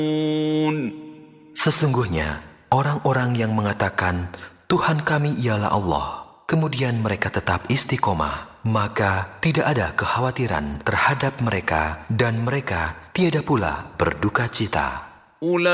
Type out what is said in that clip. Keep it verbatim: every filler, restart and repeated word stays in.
Sesungguhnya orang-orang yang mengatakan Tuhan kami ialah Allah, kemudian mereka tetap istiqomah, maka tidak ada kekhawatiran terhadap mereka dan mereka tiada pula berduka cita.